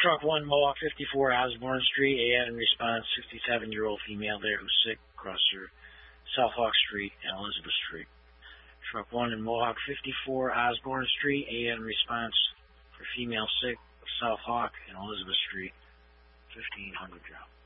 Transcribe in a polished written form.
Truck 1, Mohawk 54, Osborne Street. AN in response, 67-year-old female there who's sick, across her South Hawk Street and Elizabeth Street. Truck 1 in Mohawk 54, Osborne Street. AN in response for female sick, South Hawk and Elizabeth Street, 1500 job.